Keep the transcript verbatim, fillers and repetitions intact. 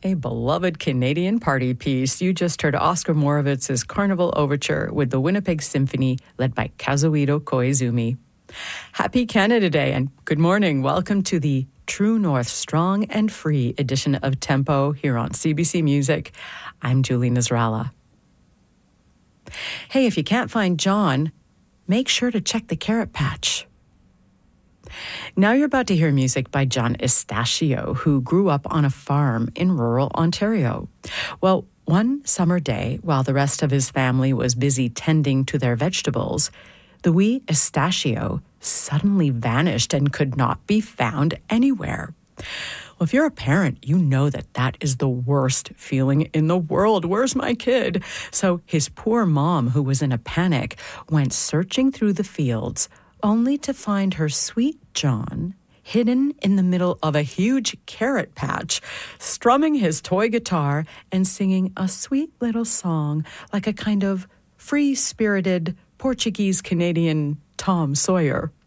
A beloved Canadian party piece. You just heard Oscar Morovitz's Carnival Overture with the Winnipeg Symphony led by Kazuhito Koizumi. Happy Canada Day and good morning. Welcome to the True North Strong and Free edition of Tempo here on C B C Music. I'm Julie Nasrallah. Hey, if you can't find John, make sure to check the Carrot Patch. Now you're about to hear music by John Estacio, who grew up on a farm in rural Ontario. Well, one summer day, while the rest of his family was busy tending to their vegetables, the wee Estacio suddenly vanished and could not be found anywhere. Well, if you're a parent, you know that that is the worst feeling in the world. Where's my kid? So his poor mom, who was in a panic, went searching through the fields, only to find her sweet John hidden in the middle of a huge carrot patch, strumming his toy guitar and singing a sweet little song like a kind of free-spirited Portuguese-Canadian Tom Sawyer.